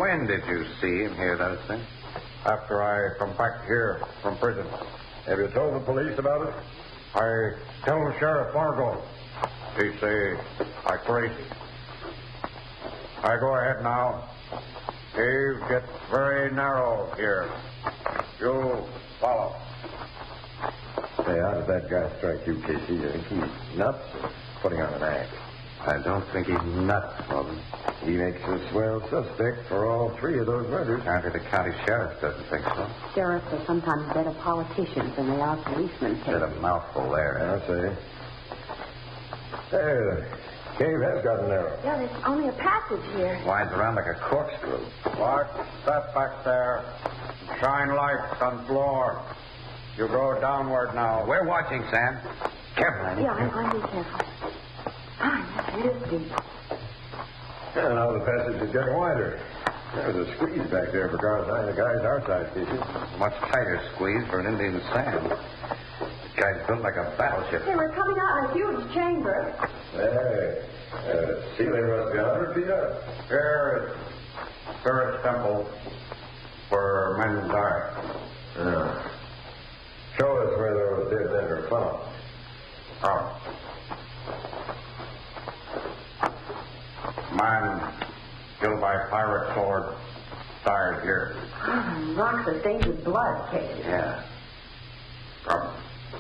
When did you see and hear those things? After I come back here from prison. Have you told the police about it? I tell Sheriff Fargo. He say I crazy. I go ahead now. Cave gets very narrow here. You follow. Hey, how did that guy strike you, Casey? You think he's nuts or putting on an act? I don't think he's nuts, Morgan. He makes a swell suspect for all three of those murders. County the county sheriff doesn't think so. Sheriffs are sometimes better politicians than they are policemen. Said a mouthful there. I say. Hey, the cave has gotten narrow. Yeah, there's only a passage here. Winds around like a corkscrew. Bart, step back there. Shine lights on floor. You go downward now. We're watching, Sam. Careful, Annie. Yeah, I'm being careful. It is deep. Yeah, now the passage is getting wider. There's a squeeze back there for cars behind the guys our size, Casey. Much tighter squeeze for an Indian Sam. The guy's built like a battleship. Hey, we're coming out in a huge chamber. Hey, ceiling must be 100 feet up. Here is Spirit Temple where men die. Show us where those dead men are found. Oh. Man killed by pirate sword died here. Rocks are stained with blood, Casey. Yeah. Come.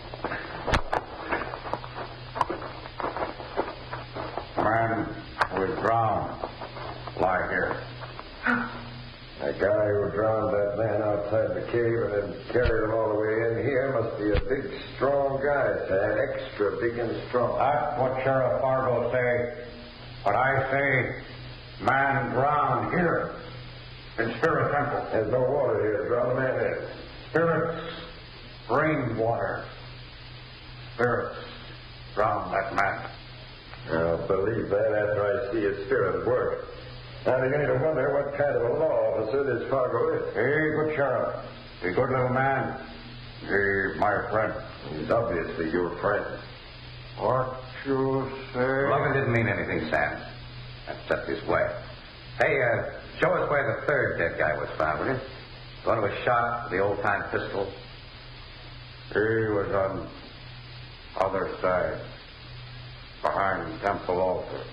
Man who was drowned lie here. The guy who drowned that man outside the cave and then carried him all the way in here must be a big, strong guy, Sam. Extra big and strong. That's what Sheriff Fargo say. But I say, man drowned here in Spirit Temple. There's no water here. Drown the man in. Spirits bring water. Spirits drown that man. I'll believe that after I see his spirit at work. Now, I begin to wonder what kind of a law officer this Fargo is. Hey, good sheriff. Hey, good little man. Hey, my friend. He's obviously your friend. What you say? Logan didn't mean anything, Sam. That's just his way. Hey, show us where the third dead guy was found, will you? The one who was shot with the old-time pistol. He was on other side, behind Temple altar.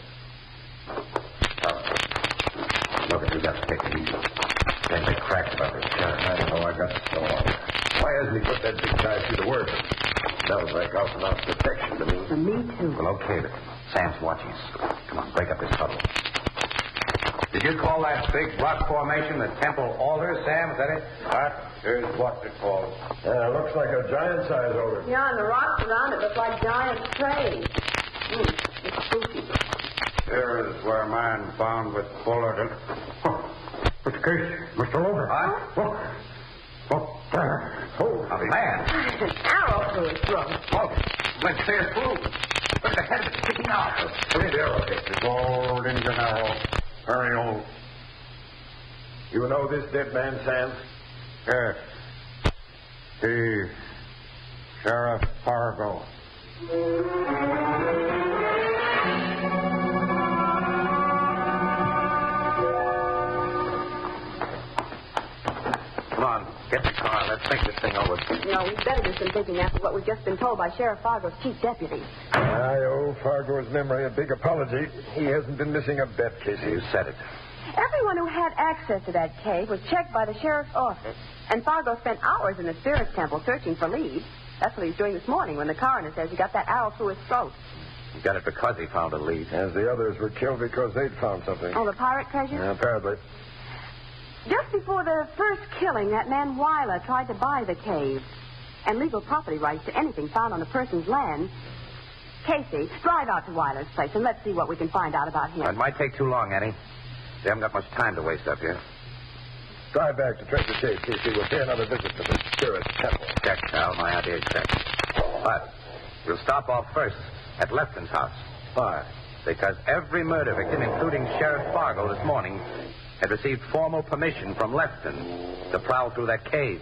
Logan, we got to take it easy. There's a crack about this shot. I know, I got so on. Why hasn't he put that big guy through the work? Sounds like out-and-out protection to me. For me, too. Well, okay, but Sam's watching us. Come on, break up this huddle. Did you call that big rock formation the Temple Altar, Sam? Is that it? That is what it calls. Yeah, it looks like a giant size over. Yeah, and the rocks around it look like giant trays. It's spooky. Here is where man found with bullet in. Mr. Case, Mr. Logan. What? Look there. Oh, a man. There's an arrow through his throat. Oh, went clear through. Look at the head of it sticking out. Look at the arrow. It's old Indian arrow. Very old. You know this dead man, Sam? Yes. He, Sheriff Fargo. Come on, get the car. Let's think this thing over. No, we'd better do some thinking after what we've just been told by Sheriff Fargo's chief deputy. I owe Fargo's memory a big apology. He hasn't been missing a bet, Casey. You said it. Everyone who had access to that cave was checked by the sheriff's office. And Fargo spent hours in the Spirit Temple searching for leads. That's what he was doing this morning when the coroner says he got that arrow through his throat. He got it because he found a lead. As the others were killed because they'd found something. Oh, the pirate treasure? Yeah, apparently. Just before the first killing, that man Weiler tried to buy the cave and legal property rights to anything found on a person's land. Casey, drive out to Weiler's place and let's see what we can find out about him. It might take too long, Annie. We haven't got much time to waste up here. Drive back to Treasure Cave, Casey. We'll pay another visit to the Spirit Temple. Check, Al. My idea check. But we'll stop off first at Lefton's house. Why? Because every murder victim, including Sheriff Fargo this morning, had received formal permission from Lefton to prowl through that cave.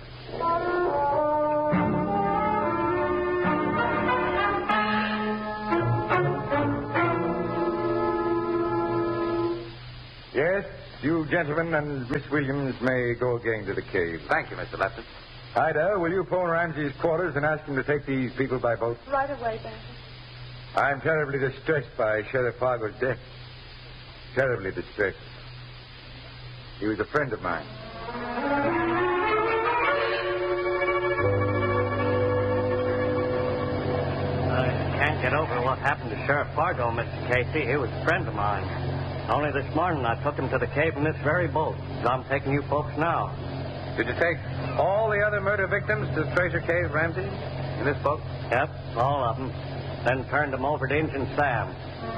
Yes, You gentlemen and Miss Williams may go again to the cave. Thank you, Mr. Lepton. Ida, will you phone Ramsey's quarters and ask him to take these people by boat? Right away, Benton. I'm terribly distressed by Sheriff Fargo's death. Terribly distressed. He was a friend of mine. I can't get over what happened to Sheriff Fargo, Mr. Casey. He was a friend of mine. Only this morning I took him to the cave in this very boat. So I'm taking you folks now. Did you take all the other murder victims to Treasure Cave, Ramsey? In this boat? Yep, all of them. Then turned them over to Injun Sam.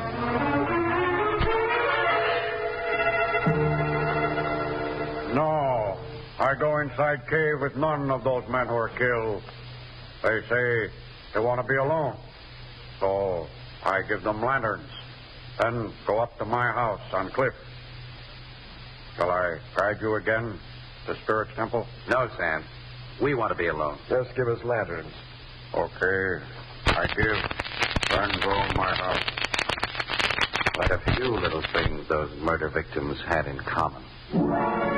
No. I go inside cave with none of those men who were killed. They say they want to be alone. So I give them lanterns. Then go up to my house on Cliff. Shall I guide you again to Spirit's Temple? No, Sam. We want to be alone. Just give us lanterns. Okay. I give. Then go to my house. But a few little things those murder victims had in common.